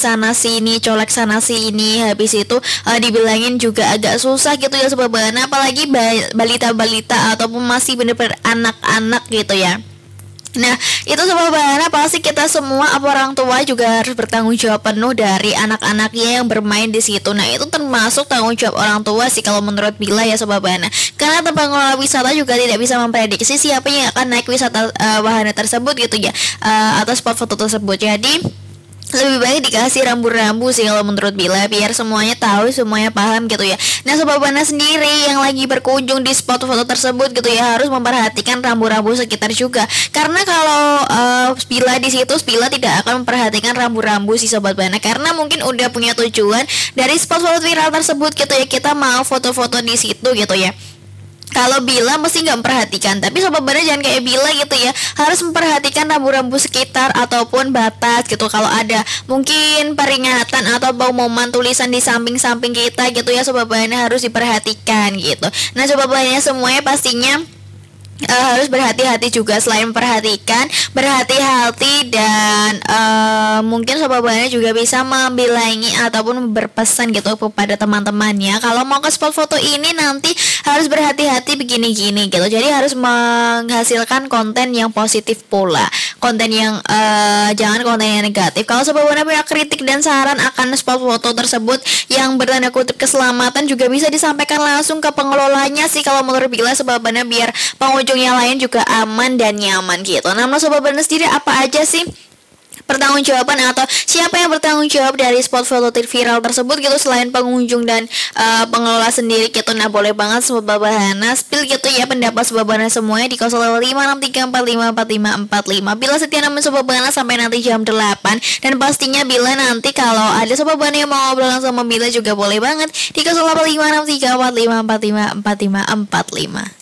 sana sini, colek sana sini, habis itu dibilangin juga agak susah gitu ya Sobat Bahana, apalagi balita-balita ataupun masih bener-bener anak-anak gitu ya. Nah, itu Sobat Bahana pasti kita semua orang tua juga harus bertanggung jawab penuh dari anak-anaknya yang bermain di situ. Nah, itu termasuk tanggung jawab orang tua sih kalau menurut Bila ya Sobat Bahana. Karena pengelola wisata juga tidak bisa memprediksi siapa yang akan naik wisata wahana tersebut gitu ya, atau spot foto tersebut. Jadi lebih baik dikasih rambu-rambu sih kalau menurut Bila, biar semuanya tahu, semuanya paham gitu ya. Nah Sobat Bahana sendiri yang lagi berkunjung di spot foto tersebut gitu ya, harus memperhatikan rambu-rambu sekitar juga. Karena kalau Bila di situ, Bila tidak akan memperhatikan rambu-rambu sih Sobat Bahana, karena mungkin udah punya tujuan dari spot foto viral tersebut gitu ya, kita mau foto-foto di situ gitu ya. Kalau Bila mesti nggak memperhatikan, tapi Sobat Bahana jangan kayak Bila gitu ya, harus memperhatikan rambu-rambu sekitar ataupun batas gitu. Kalau ada mungkin peringatan atau pengumuman tulisan di samping-samping kita gitu ya Sobat Bahana, harus diperhatikan gitu. Nah Sobat Bahana semuanya pastinya harus berhati-hati juga. Selain memperhatikan, berhati-hati dan mungkin Sobat Bahana juga bisa membilangi ataupun berpesan gitu kepada teman-temannya, kalau mau ke spot foto ini nanti harus berhati-hati begini-gini gitu. Jadi harus menghasilkan konten yang positif pula, konten yang jangan konten yang negatif. Kalau Sobat Bahana punya kritik dan saran akan spot foto tersebut yang bertanda kutip keselamatan, juga bisa disampaikan langsung ke pengelolanya sih kalau menurut Bila Sobat Bahana, biar pengunjung yang lain juga aman dan nyaman gitu. Nah, Sobat Bahana sendiri apa aja sih pertanggungjawaban atau siapa yang bertanggung jawab dari spot foto viral tersebut gitu, selain pengunjung dan pengelola sendiri gitu? Nah boleh banget Sobat Bahana spill gitu ya pendapat Sobat Bahana semuanya di 0563454545. Bila setia namun Sobat Bahana sampai nanti jam 8, dan pastinya Bila nanti kalau ada Sobat Bahana yang mau ngobrol sama Bila juga boleh banget di 085634545445.